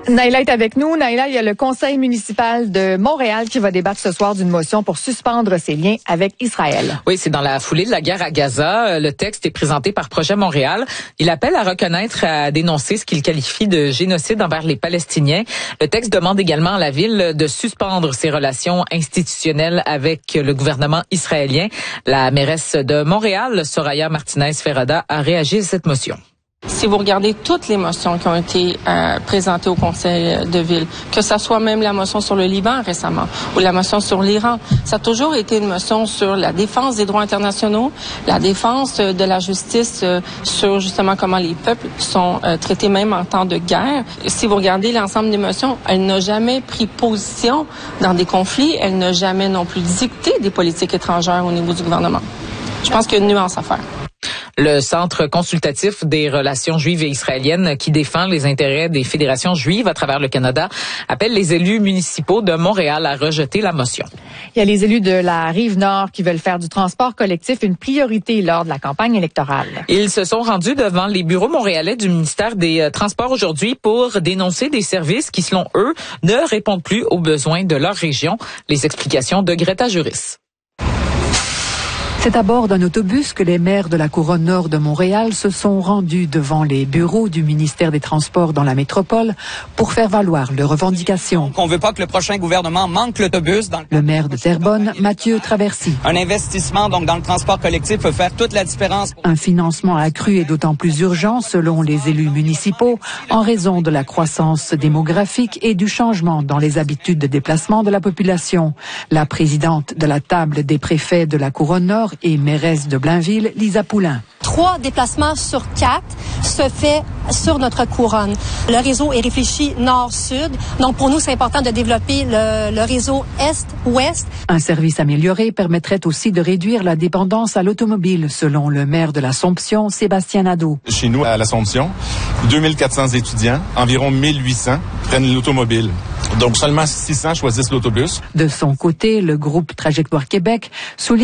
Naïla est avec nous. Naïla, il y a le conseil municipal de Montréal qui va débattre ce soir d'une motion pour suspendre ses liens avec Israël. Oui, c'est dans la foulée de la guerre à Gaza. Le texte est présenté par Projet Montréal. Il appelle à reconnaître, à dénoncer ce qu'il qualifie de génocide envers les Palestiniens. Le texte demande également à la ville de suspendre ses relations institutionnelles avec le gouvernement israélien. La mairesse de Montréal, Soraya Martinez-Ferrada, a réagi à cette motion. Si vous regardez toutes les motions qui ont été présentées au conseil de ville, que ça soit même la motion sur le Liban récemment ou la motion sur l'Iran, ça a toujours été une motion sur la défense des droits internationaux, la défense de la justice sur justement comment les peuples sont traités même en temps de guerre. Si vous regardez l'ensemble des motions, elle n'a jamais pris position dans des conflits, elle n'a jamais non plus dicté des politiques étrangères au niveau du gouvernement. Je pense qu'il y a une nuance à faire. Le Centre consultatif des relations juives et israéliennes qui défend les intérêts des fédérations juives à travers le Canada appelle les élus municipaux de Montréal à rejeter la motion. Il y a les élus de la Rive-Nord qui veulent faire du transport collectif une priorité lors de la campagne électorale. Ils se sont rendus devant les bureaux montréalais du ministère des Transports aujourd'hui pour dénoncer des services qui, selon eux, ne répondent plus aux besoins de leur région. Les explications de Greta Juris. C'est à bord d'un autobus que les maires de la couronne nord de Montréal se sont rendus devant les bureaux du ministère des Transports dans la métropole pour faire valoir leurs revendications. On ne veut pas que le prochain gouvernement manque l'autobus. Le maire de Terrebonne, Mathieu Traversy. Un investissement donc dans le transport collectif peut faire toute la différence. Un financement accru est d'autant plus urgent selon les élus municipaux en raison de la croissance démographique et du changement dans les habitudes de déplacement de la population. La présidente de la table des préfets de la couronne nord et mairesse de Blainville, Lisa Poulain. 3 déplacements sur 4 se fait sur notre couronne. Le réseau est réfléchi nord-sud. Donc, pour nous, c'est important de développer le réseau est-ouest. Un service amélioré permettrait aussi de réduire la dépendance à l'automobile, selon le maire de l'Assomption, Sébastien Nadeau. Chez nous, à l'Assomption, 2400 étudiants, environ 1800 prennent l'automobile. Donc, seulement 600 choisissent l'autobus. De son côté, le groupe Trajectoire Québec souligne